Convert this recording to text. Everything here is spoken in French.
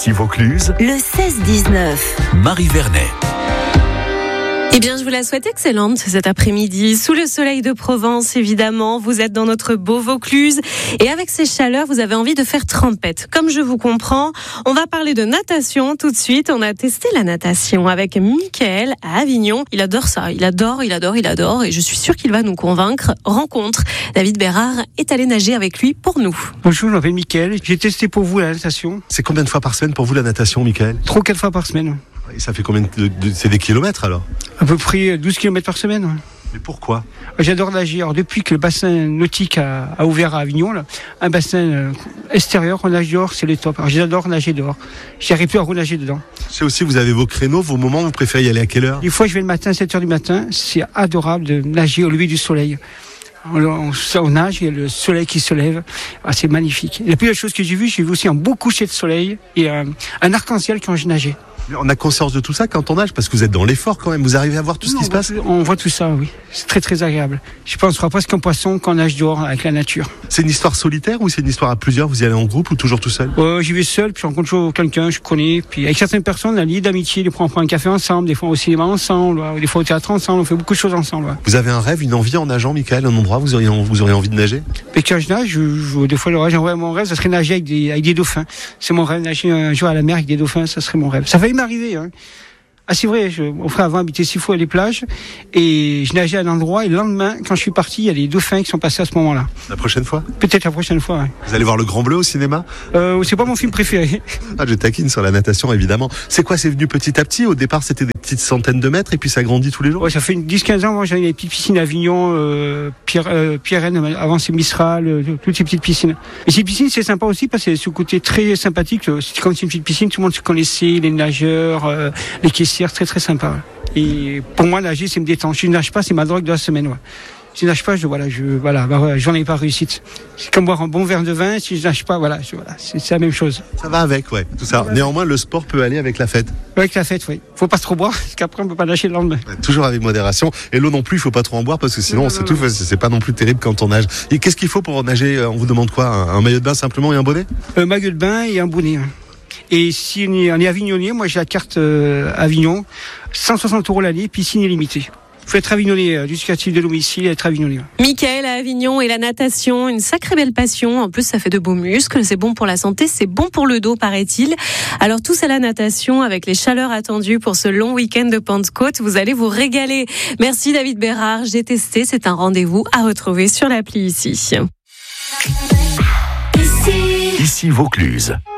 Ici Vaucluse, le 16-19. Marie Vernet. Eh bien, je vous la souhaite excellente cet après-midi. Sous le soleil de Provence, évidemment, vous êtes dans notre beau Vaucluse. Et avec ces chaleurs, vous avez envie de faire trempette. Comme je vous comprends, on va parler de natation tout de suite. On a testé la natation avec Mickaël à Avignon. Il adore ça. Il adore. Et je suis sûre qu'il va nous convaincre. Rencontre. David Bérard est allé nager avec lui pour nous. Bonjour, je m'appelle Mickaël. J'ai testé pour vous la natation. C'est combien de fois par semaine pour vous la natation, Mickaël ? 3 ou 4 fois par semaine. Et ça fait combien c'est des kilomètres alors ? À peu près 12 km par semaine. Mais pourquoi ? J'adore nager. Alors, depuis que le bassin nautique a ouvert à Avignon, là, un bassin extérieur, on nage dehors, c'est le top. Alors, j'adore nager dehors. J'arrive plus à renager dedans. Je sais aussi, vous avez vos créneaux, vos moments, vous préférez y aller à quelle heure ? Des fois, je vais le matin, 7h du matin. C'est adorable de nager au lever du soleil. On nage, il y a le soleil qui se lève. Ah, c'est magnifique. Et la plus belle chose que j'ai vu aussi un beau coucher de soleil et un arc-en-ciel quand je nageais. On a conscience de tout ça quand on nage, parce que vous êtes dans l'effort quand même. Vous arrivez à voir tout ce qui se passe ? On voit tout ça, oui. C'est très très agréable. Je pense qu'on sera presque un poisson quand on nage dehors avec la nature. C'est une histoire solitaire ou c'est une histoire à plusieurs ? Vous y allez en groupe ou toujours tout seul ? J'y vais seul, puis je rencontre toujours quelqu'un, je connais. Puis avec certaines personnes, on a lié d'amitié. Des fois on prend un café ensemble, des fois au cinéma ensemble, des fois au théâtre ensemble. On fait beaucoup de choses ensemble. Vous avez un rêve, une envie en nageant, Mickaël, un endroit vous auriez envie de nager ? Et quand je nage, des fois mon rêve, ça serait nager avec des dauphins. C'est mon rêve, nager un jour à la mer avec des dauphins, ça serait mon rêve. Ça faillit m'arriver, hein. Ah, c'est vrai, mon frère avant habitait 6 fois à les plages, et je nageais à un endroit, et le lendemain, quand je suis parti, il y a des dauphins qui sont passés à ce moment-là. La prochaine fois ? Peut-être la prochaine fois, ouais. Vous allez voir Le Grand Bleu au cinéma ? C'est pas mon film préféré. Ah, je taquine sur la natation, évidemment. C'est quoi, c'est venu petit à petit ? Au départ, c'était des petites centaines de mètres, et puis ça grandit tous les jours ? Ouais, ça fait 10-15 ans, moi, j'avais des petites piscines à Avignon, Pierrennes, avant c'est Mistral, toutes ces petites piscines. Et ces piscines, c'est sympa aussi, parce que c'est ce côté très sympathique. C'est comme c'est une petite piscine, tout le monde se connaissait, les nageurs, les caissières, très très sympa. Et pour moi, nager, c'est me détendre. Si je ne nage pas, c'est ma drogue de la semaine. Ouais. Si je ne nage pas, j'en ai pas réussite. C'est comme boire un bon verre de vin. Si je ne nage pas, c'est la même chose. Ça va avec, ouais, tout ça. Néanmoins, le sport peut aller avec la fête. Avec la fête, oui. Faut pas trop boire, parce qu'après, on peut pas nager le lendemain. Ouais, toujours avec modération. Et l'eau non plus, il faut pas trop en boire, parce que sinon, c'est pas non plus terrible quand on nage. Et qu'est-ce qu'il faut pour nager ? On vous demande quoi ? Un maillot de bain simplement et un bonnet ? Un maillot de bain et un bonnet. Et si on est avignonnier, moi j'ai la carte Avignon, 160 € l'année, piscine illimitée. Il faut être avignonné, justificatif de domicile et être avignonné. Mickaël à Avignon et la natation, une sacrée belle passion. En plus, ça fait de beaux muscles, c'est bon pour la santé, c'est bon pour le dos, paraît-il. Alors tous à la natation, avec les chaleurs attendues pour ce long week-end de Pentecôte, vous allez vous régaler. Merci David Bérard, j'ai testé, c'est un rendez-vous à retrouver sur l'appli ici. Ici Vaucluse.